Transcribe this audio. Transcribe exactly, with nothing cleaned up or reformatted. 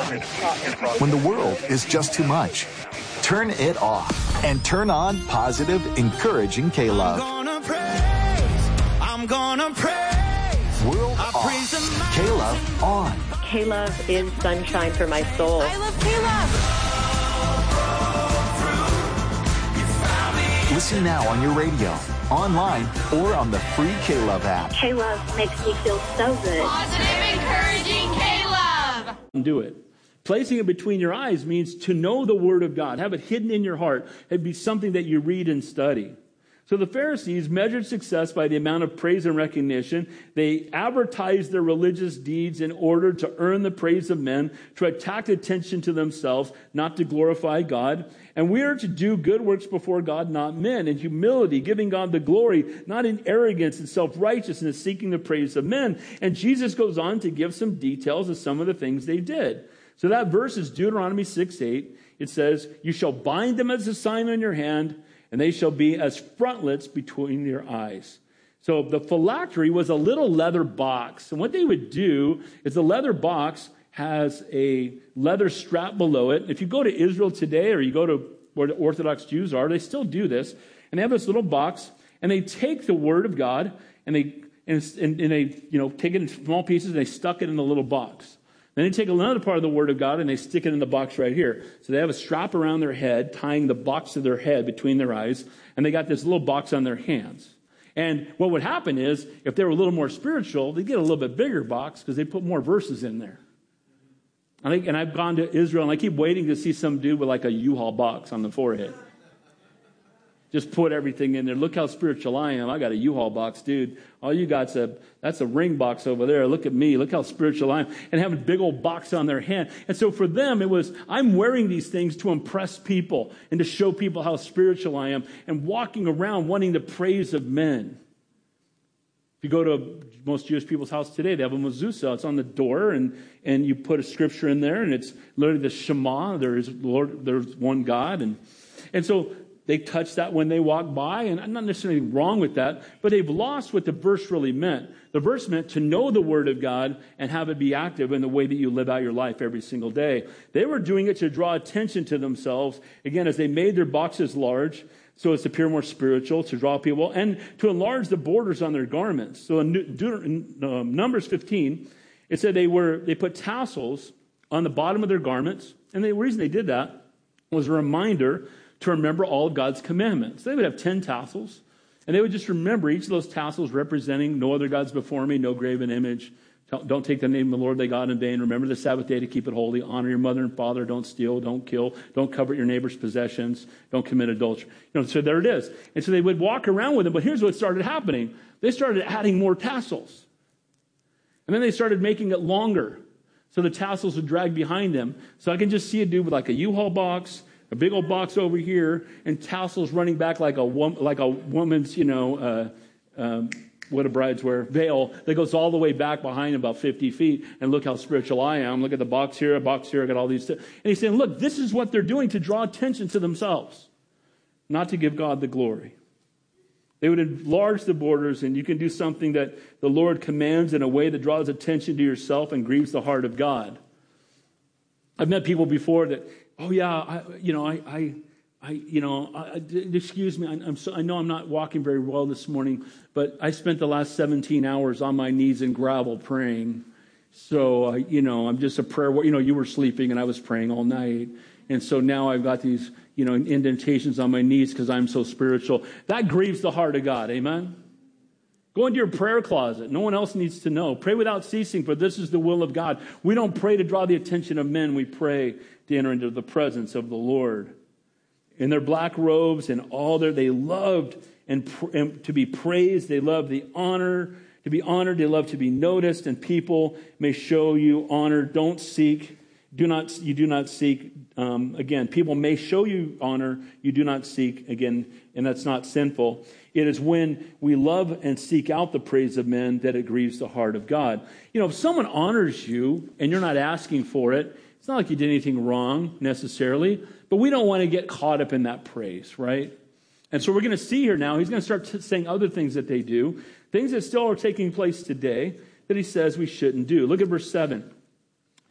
When the world is just too much, turn it off and turn on positive, encouraging K-Love. I'm gonna praise, I'm gonna praise. World I off, K-Love on. K-Love is sunshine for my soul. I love K-Love. Listen now on your radio, online, or on the free K-Love app. K-Love makes me feel so good. Positive, encouraging K-Love. Do it. Placing it between your eyes means to know the Word of God. Have it hidden in your heart. It'd be something that you read and study. So the Pharisees measured success by the amount of praise and recognition. They advertised their religious deeds in order to earn the praise of men, to attract attention to themselves, not to glorify God. And we are to do good works before God, not men, in humility, giving God the glory, not in arrogance and self-righteousness, seeking the praise of men. And Jesus goes on to give some details of some of the things they did. So that verse is Deuteronomy six eight. It says, "You shall bind them as a sign on your hand, and they shall be as frontlets between your eyes." So the phylactery was a little leather box. And what they would do is the leather box has a leather strap below it. If you go to Israel today, or you go to where the Orthodox Jews are, they still do this. And they have this little box, and they take the Word of God, and they and, and, and they you know take it in small pieces, and they stuck it in the little box. Then they take another part of the Word of God and they stick it in the box right here. So they have a strap around their head, tying the box to their head between their eyes, and they got this little box on their hands. And what would happen is, if they were a little more spiritual, they'd get a little bit bigger box because they put more verses in there. And, I, and I've gone to Israel, and I keep waiting to see some dude with like a U-Haul box on the forehead. Just put everything in there. Look how spiritual I am. I got a U-Haul box, dude. All you got's a, that's a ring box over there. Look at me. Look how spiritual I am. And having a big old box on their hand. And so for them, it was, I'm wearing these things to impress people and to show people how spiritual I am, and walking around wanting the praise of men. If you go to most Jewish people's house today, they have a mezuzah. It's on the door, and, and you put a scripture in there, and it's literally the Shema. There is Lord, there's one God. And, and so they touch that when they walk by, and not necessarily wrong with that, but they've lost what the verse really meant. The verse meant to know the Word of God and have it be active in the way that you live out your life every single day. They were doing it to draw attention to themselves, again, as they made their boxes large, so as to appear more spiritual, to draw people, and to enlarge the borders on their garments. So in, in um, Numbers fifteen, it said they were they put tassels on the bottom of their garments, and the reason they did that was a reminder to remember all of God's commandments. They would have ten tassels, and they would just remember each of those tassels representing no other gods before me, no graven image. Don't take the name of the Lord thy God in vain. Remember the Sabbath day to keep it holy. Honor your mother and father. Don't steal. Don't kill. Don't covet your neighbor's possessions. Don't commit adultery. You know, so there it is. And so they would walk around with them. But here's what started happening. They started adding more tassels. And then they started making it longer, so the tassels would drag behind them. So I can just see a dude with like a U-Haul box, a big old box over here, and tassels running back like a like a woman's, you know, uh, um, what do brides wear? Veil that goes all the way back behind him about fifty feet. And look how spiritual I am. Look at the box here, a box here. I got all these. T-. And he's saying, look, this is what they're doing to draw attention to themselves, not to give God the glory. They would enlarge the borders, and you can do something that the Lord commands in a way that draws attention to yourself and grieves the heart of God. I've met people before that, oh yeah, I, you know, I, I, I you know, I, excuse me, I, I'm so, I know I'm not walking very well this morning, but I spent the last seventeen hours on my knees in gravel praying. So, uh, you know, I'm just a prayer, you know, you were sleeping and I was praying all night. And so now I've got these, you know, indentations on my knees because I'm so spiritual. That grieves the heart of God. Amen. Go into your prayer closet. No one else needs to know. Pray without ceasing, for this is the will of God. We don't pray to draw the attention of men. We pray to enter into the presence of the Lord. In their black robes and all their, they loved and, and to be praised. They loved the honor, to be honored. They loved to be noticed, and people may show you honor. Don't seek, do not, you do not seek, um, again, people may show you honor. You do not seek, again, and that's not sinful. It is when we love and seek out the praise of men that it grieves the heart of God. You know, if someone honors you and you're not asking for it, it's not like you did anything wrong necessarily, but we don't want to get caught up in that praise, right? And so we're going to see here now, he's going to start t- saying other things that they do, things that still are taking place today that he says we shouldn't do. Look at verse seven.